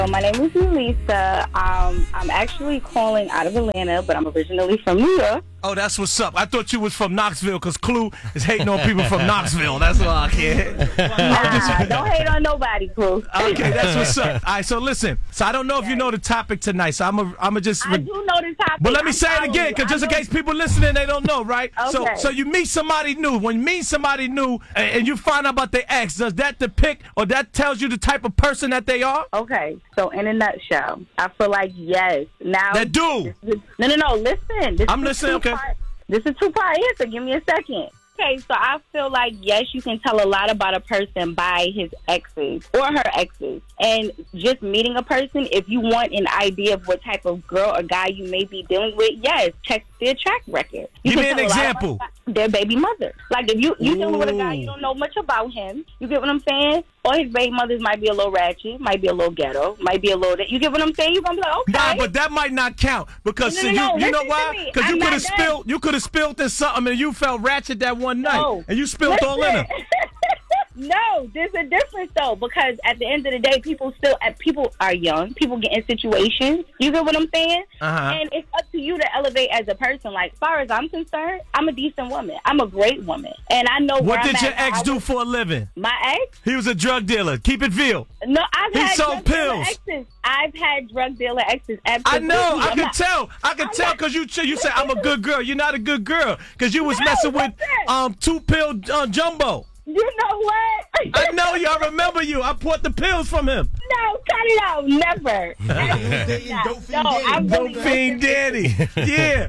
So my name is Elisa. I'm actually calling out of Atlanta, but I'm originally from New York. Oh, that's what's up. I thought you was from Knoxville because Clue is hating on people from Knoxville. That's why I can't. Nah, don't hate on nobody, Cruz. Okay, that's what's up. All right, so listen. So I don't know if you know the topic tonight, so I'm a just. I do know the topic. But let me say it again, because just in case people listening, they don't know, right? Okay. So you meet somebody new. When you meet somebody new and you find out about their ex, does that depict or that tells you the type of person that they are? Okay, so in a nutshell, I feel like yes. Now That do. No. Listen. I'm listening. Okay. This is a two-part answer. Give me a second. Okay, so I feel like, yes, you can tell a lot about a person by his exes or her exes. And just meeting a person, if you want an idea of what type of girl or guy you may be dealing with, yes, check their track record. Give me an example. Their baby mother. Like, if you dealing with a guy, you don't know much about him. You get what I'm saying? Or his baby mothers might be a little ratchet, might be a little ghetto, might be a little... You get what I'm saying? You're going to be like, okay. Nah, but that might not count because No, you know why? Because you could have spilled in something and you felt ratchet that one night and you spilled all in her. No, there's a difference though, because at the end of the day, people are young. People get in situations. You get what I'm saying? And it's up to you to elevate as a person. Like, as far as I'm concerned, I'm a decent woman. I'm a great woman, and I know. What did your ex do for a living? My ex? He was a drug dealer. Keep it real. No, I've had sold drug dealer pills. exes. I've had drug dealer exes. Absolutely. I know. I can tell. I can tell because you say I'm a good girl. You're not a good girl because you was messing with 2-pill Jumbo. You know what? I know you. I remember you. I bought the pills from him. No, cut it out. Never. Don't fiend Danny. Yeah.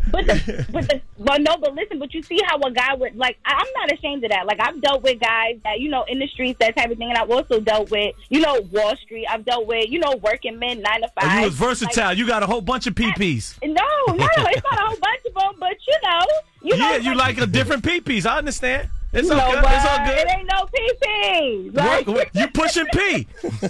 But listen, but you see how a guy would, like, I'm not ashamed of that. Like, I've dealt with guys that, in the streets, that type of thing. And I've also dealt with, Wall Street. I've dealt with, working men 9 to 5. Oh, you was versatile. Like, you got a whole bunch of PPs. No, it's not a whole bunch of them, but yeah, you like a different PPs. I understand. It's all good. It's all good. It ain't no pee-pee. Like, you pushing P.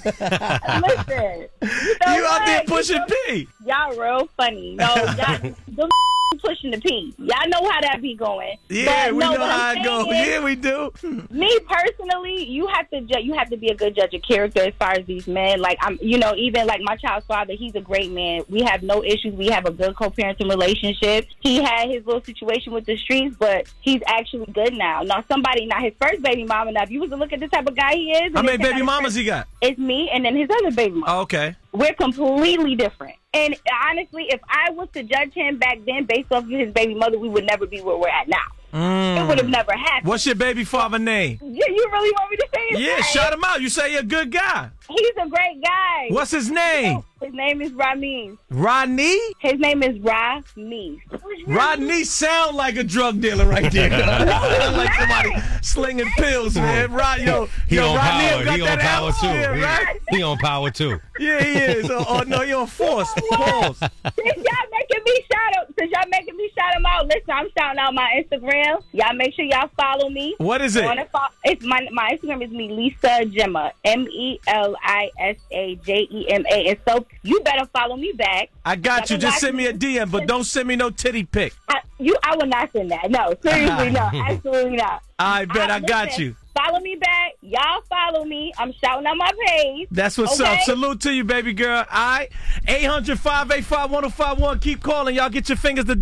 Listen. You out there pushing P. Y'all real funny. No, y'all pushing the P. Y'all know how that be going. Yeah, we know how it goes. Yeah, we do. Me personally, you have to be a good judge of character as far as these men. Like, even like my child's father, he's a great man. We have no issues. We have a good co-parenting relationship. He had his little situation with the streets, but he's actually good now. Now, not his first baby mama. Now, if you was to look at the type of guy he is. How many baby mamas he got? It's me and then his other baby mama. Oh, okay. We're completely different. And honestly, if I was to judge him back then based off of his baby mother, we would never be where we're at now. It would have never happened. What's your baby father name? You really want me to say his name? Yeah, shout him out. You say you're a good guy. He's a great guy. What's his name? His name is Ramiz. Rodney? His name is Ramiz. Rodney sound like a drug dealer right there. Like somebody slinging pills, man. He on power. He on power too. Right? He on power too. Yeah, he is. Oh no, you're on force. Pause. Since y'all making me shout him out, listen, I'm shouting out my Instagram. Y'all make sure y'all follow me. What is it? It's my Instagram is Melissa Gemma. MELISAJEMA. And so you better follow me back. I got you. Just send me a DM, but don't send me no titty pic. I will not send that. No, seriously, no, absolutely not. I bet I got you. Follow me back. Y'all follow me. I'm shouting out my page. That's what's up. Salute to you, baby girl. All right. 800-585-1051. Keep calling. Y'all get your fingers to